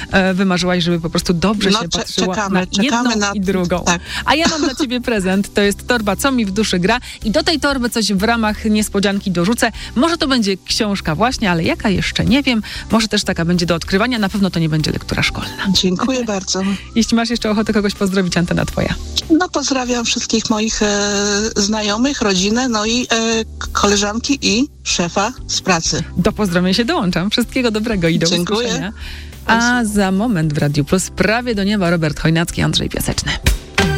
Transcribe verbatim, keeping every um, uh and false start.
e, wymarzyłaś, żeby po prostu dobrze No, się cze- patrzyło czekamy, na czekamy jedną na- i drugą. tak. A ja mam dla ciebie prezent. To jest torba Co mi w duszy gra i do tej torby coś w ramach niespodzianki dorzucę. Może to będzie książka właśnie, ale jaka jeszcze nie wiem. Może też taka będzie do odkrywania. Na pewno to nie będzie lektura szkolna. Dziękuję bardzo. Jeśli masz jeszcze ochotę kogoś pozdrowić, antena twoja. No pozdrawiam wszystkich moich e, znajomych, rodzinę, no i e, koleżanki i szefa z pracy. Do pozdrowienia się dołączam. Wszystkiego dobrego i do Dziękuję. usłyszenia. A za moment w Radiu Plus prawie do nieba Robert Chojnacki, Andrzej Piaseczny.